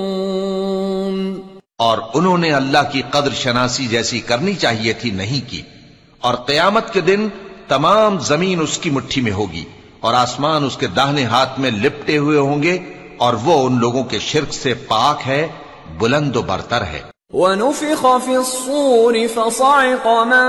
और उन्होंने अल्लाह की कद्र शनासी जैसी करनी चाहिए थी, नहीं की। और क़यामत के दिन तमाम जमीन उसकी मुट्ठी में होगी और आसमान उसके दाहिने हाथ में लिपटे हुए होंगे, और वो उन लोगों के शिर्क से पाक है, बुलंद व बरतर है।